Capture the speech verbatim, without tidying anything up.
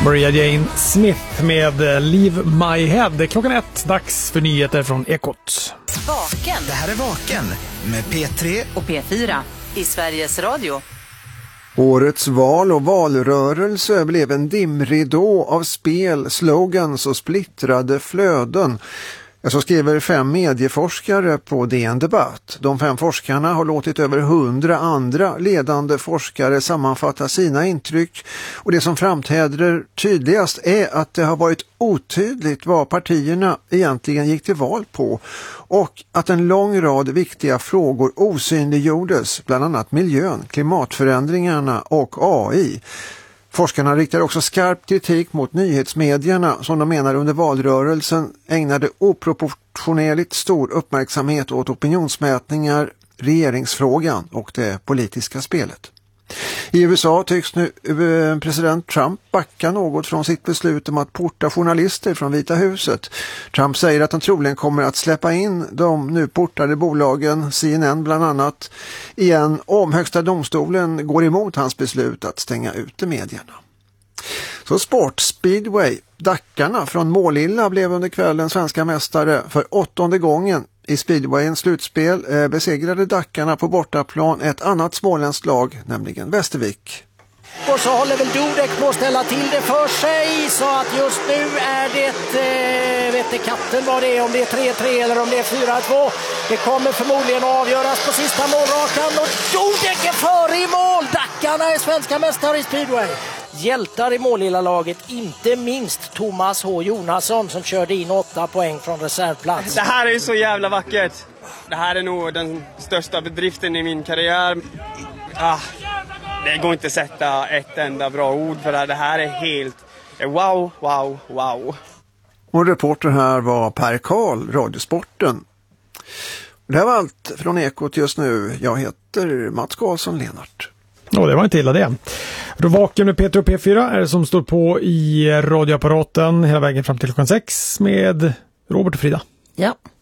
Maria Jane Smith med Leave My Head. Klockan ett, dags för nyheter från Ekot. Vaken. Det här är Vaken med P tre och P fyra i Sveriges Radio. Årets val och valrörelse blev en dimridå av spel, slogans och splittrade flöden. Så skriver fem medieforskare på D N Debatt. De fem forskarna har låtit över hundra andra ledande forskare sammanfatta sina intryck. Och det som framträder tydligast är att det har varit otydligt vad partierna egentligen gick till val på. Och att en lång rad viktiga frågor osynliggjordes, bland annat miljön, klimatförändringarna och A I. Forskarna riktar också skarp kritik mot nyhetsmedierna som de menar under valrörelsen ägnade oproportionerligt stor uppmärksamhet åt opinionsmätningar, regeringsfrågan och det politiska spelet. I U S A tycks nu president Trump backa något från sitt beslut om att porta journalister från Vita huset. Trump säger att han troligen kommer att släppa in de nu portade bolagen, C N N bland annat, igen om högsta domstolen går emot hans beslut att stänga ute medierna. Så sport, speedway. Dackarna från Målilla blev under kvällen svenska mästare för åttonde gången. I speedwayens slutspel eh, besegrade Dackarna på bortaplan ett annat småländskt lag, nämligen Västervik. Och så håller väl Dudek på att ställa till det för sig, så att just nu är det, eh, vet inte katten vad det är, om det är tre tre eller om det är fyra två. Det kommer förmodligen att avgöras på sista målrakan och Dudek är före i mål. Dackarna är svenska mästare i speedway. Hjältar i Målilla-laget, inte minst Thomas H. Jonasson som körde in åtta poäng från reservplats. Det här är ju så jävla vackert. Det här är nog den största bedriften i min karriär. Ah, det går inte att sätta ett enda bra ord för det här. Det här är helt wow, wow, wow. Och reporter här var Per Karl, Radiosporten. Det här var allt från Ekot just nu. Jag heter Mats Karlsson Lenart. Ja, det var inte illa det. Då Vaken med P tre och P fyra är det som står på i radioapparaten hela vägen fram till klockan sex med Robert och Frida. Ja.